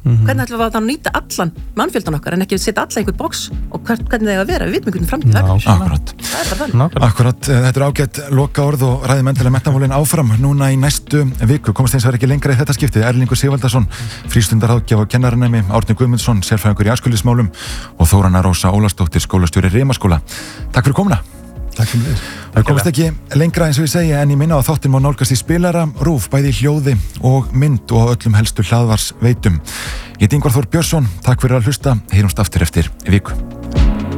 Hvernig ætlum við að nýta allan mannfjöldan okkar en ekki setja alla einhvern box og hvernig það eiga að vera, við vitum hvernig framtíð verður. Akkurat. Það bara þannig. Akkurat, þetta ágætt lokaorð og ræðum endilega menntamálin áfram núna í næstu viku. Komast eins verið ekki lengra í þetta skiptið. Erlingur Sigvaldason, frístundaráðgjaf og kennaranemi, Árni Guðmundsson, sérfræðingur í æskulýðsmálum og Þórana Rósa Ólafsdóttir, skólastjóri Rimaskóla. Takk fyrir komuna. Takk fyrir þér. Það komast ekki lengra eins og ég segja en ég minna á að þáttinn má nálgast í spilara RÚV bæði í hljóði og mynd og öllum helstu hlaðvarsveitum. Ég heiti Ingvar Þór Björnsson, takk fyrir að hlusta, heyrumst aftur eftir viku.